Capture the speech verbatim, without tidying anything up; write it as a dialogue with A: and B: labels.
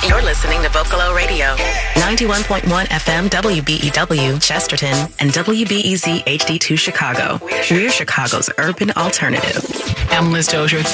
A: You're listening to Vocalo Radio, ninety-one point one F M W B E W Chesterton and W B E Z H D two Chicago. We're Chicago's urban alternative.
B: I'm Liz Dozier.